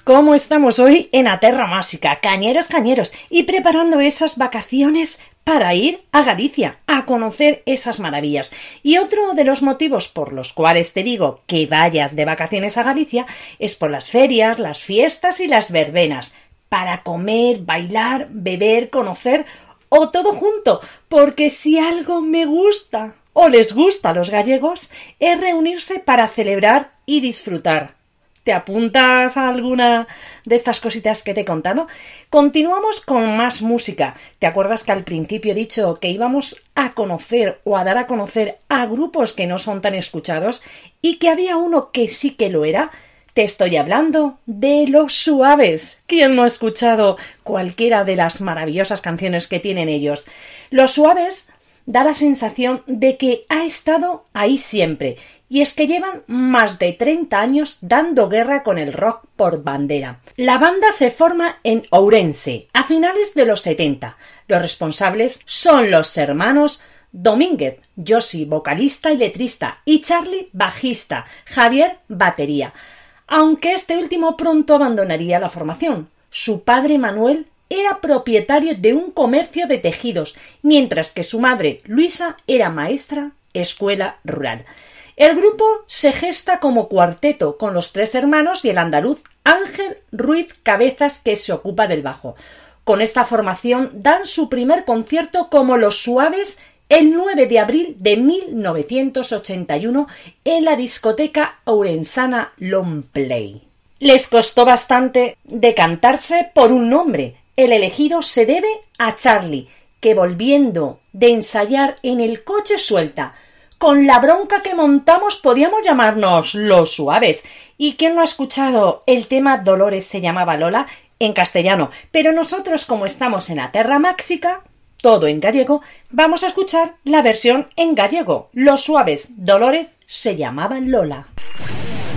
¿Cómo estamos hoy en A Terra Máxica? Cañeros, y preparando esas vacaciones para ir a Galicia, a conocer esas maravillas. Y otro de los motivos por los cuales te digo que vayas de vacaciones a Galicia es por las ferias, las fiestas y las verbenas, para comer, bailar, beber, conocer o todo junto, porque si algo me gusta o les gusta a los gallegos es reunirse para celebrar y disfrutar. ¿Te apuntas a alguna de estas cositas que te he contado? Continuamos con más música. ¿Te acuerdas que al principio he dicho que íbamos a conocer o a dar a conocer a grupos que no son tan escuchados y que había uno que sí que lo era? Te estoy hablando de Los Suaves. ¿Quién no ha escuchado cualquiera de las maravillosas canciones que tienen ellos? Los Suaves da la sensación de que ha estado ahí siempre. Y es que llevan más de 30 años dando guerra con el rock por bandera. La banda se forma en Ourense a finales de los 70. Los responsables son los hermanos Domínguez, Josi, vocalista y letrista, y Charlie, bajista, Javier, batería. Aunque este último pronto abandonaría la formación. Su padre Manuel era propietario de un comercio de tejidos, mientras que su madre Luisa era maestra, escuela rural. El grupo se gesta como cuarteto con los tres hermanos y el andaluz Ángel Ruiz Cabezas, que se ocupa del bajo. Con esta formación dan su primer concierto como Los Suaves el 9 de abril de 1981 en la discoteca ourensana Long Play. Les costó bastante decantarse por un nombre. El elegido se debe a Charlie, que volviendo de ensayar en el coche suelta: con la bronca que montamos podíamos llamarnos Los Suaves. ¿Y quién no ha escuchado el tema Dolores se llamaba Lola en castellano? Pero nosotros, como estamos en A Terra Máxica, todo en gallego, vamos a escuchar la versión en gallego. Los Suaves, Dolores se llamaban Lola.